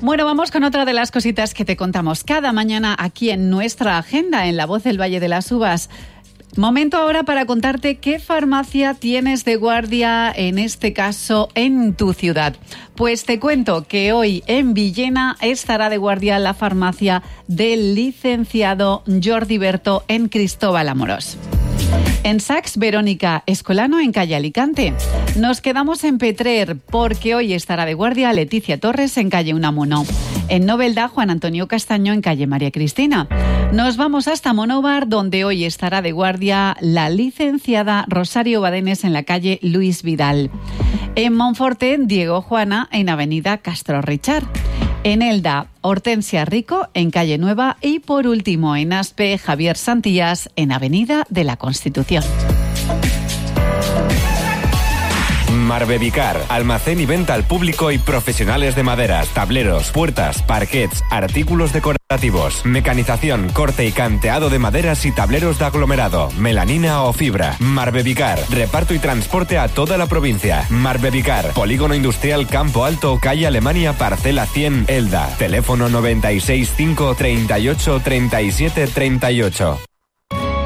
Bueno, vamos con otra de las cositas que te contamos cada mañana aquí en nuestra agenda, en La Voz del Valle de las Uvas. Momento ahora para contarte qué farmacia tienes de guardia, en este caso en tu ciudad. Pues te cuento que hoy en Villena estará de guardia la farmacia del licenciado Jordi Berto en Cristóbal Amorós. En Saks, Verónica Escolano en calle Alicante. Nos quedamos en Petrer porque hoy estará de guardia Leticia Torres en calle Unamuno. En Novelda, Juan Antonio Castaño en calle María Cristina. Nos vamos hasta Monóvar, donde hoy estará de guardia la licenciada Rosario Badenes en la calle Luis Vidal. En Monforte, Diego Juana en avenida Castro Richard. En Elda, Hortensia Rico en calle Nueva y por último en Aspe, Javier Santillas en avenida de la Constitución. Marbevicar, almacén y venta al público y profesionales de maderas, tableros, puertas, parquets, artículos decorativos, mecanización, corte y canteado de maderas y tableros de aglomerado, melanina o fibra. Marbevicar, reparto y transporte a toda la provincia. Marbevicar, Polígono Industrial Campo Alto, calle Alemania, parcela 100, Elda. Teléfono 96 5 38 37 38.